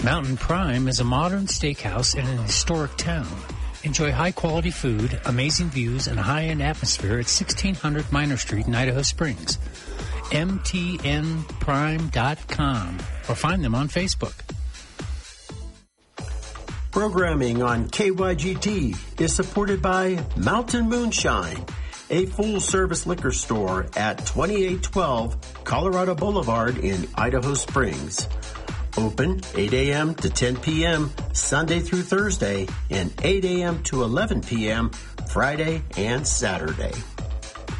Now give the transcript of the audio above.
Mountain Prime is a modern steakhouse in an historic town. Enjoy high-quality food, amazing views, and a high-end atmosphere at 1600 Minor Street in Idaho Springs. MTNPrime.com or find them on Facebook. Programming on KYGT is supported by Mountain Moonshine, a full-service liquor store at 2812 Colorado Boulevard in Idaho Springs. Open 8 a.m. to 10 p.m. Sunday through Thursday and 8 a.m. to 11 p.m. Friday and Saturday.